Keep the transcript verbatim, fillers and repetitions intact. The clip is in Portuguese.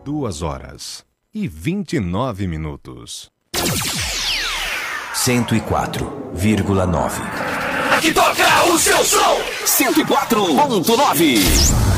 Duas horas e vinte e nove minutos. cento e quatro vírgula nove. Aqui toca o seu som! cento e quatro ponto nove.